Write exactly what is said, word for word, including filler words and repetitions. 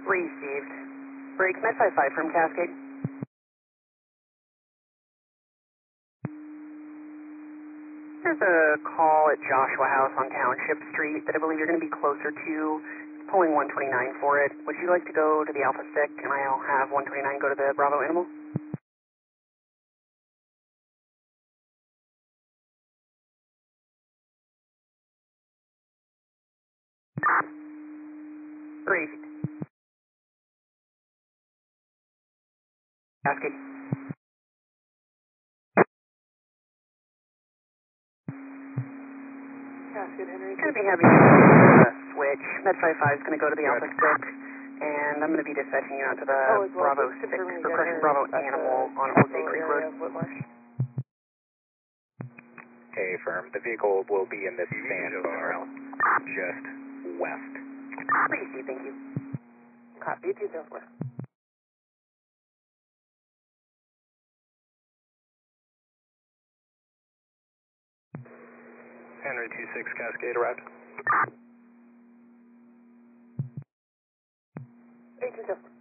Received. Break Med five five from Cascade. There's a call at Joshua House on Township Street that I believe you're going to be closer to. Pulling one twenty-nine for it. Would you like to go to the Alpha Stick and I'll have one twenty-nine go to the Bravo Animal? Received. Cascade. Cascade, Henry. Going to be having a switch. Med five five is going to go to the Alpha Stick, and I'm going to be dispatching you out to the Oh, as well, Bravo just six confirming for again Crushing you're Bravo at Animal the on Jose Capital Creek area Road. of Whitmarsh. Okay, firm. The vehicle will be in this sandbar just west. Received, thank you. Copy, two zero four. Henry two six Cascade arrived. eight two seven.